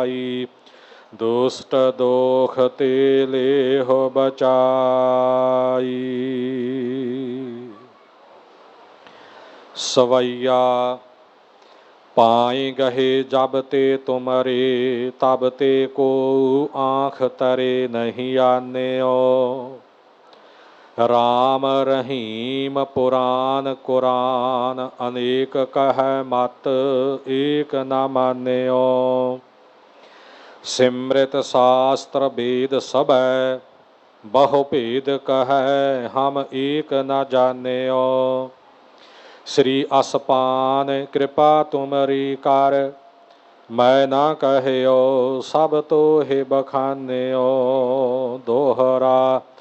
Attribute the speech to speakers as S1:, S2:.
S1: पाई। दुष्ट दोख ते लेहो बचाई। सवैया पाई गहे जब ते तुमरे, तब ते को आँख तरे नहीं आन्यो। राम रहीम पुराण कुरान, अनेक कह मत एक न मान्यो। सिमृत शास्त्र वेद सबै, बहु भेद कहै हम एक न जान्यो। श्री असपान कृपा तुमरी कर, मैं न कहयो सब तो हे बखान्यो। दोहरा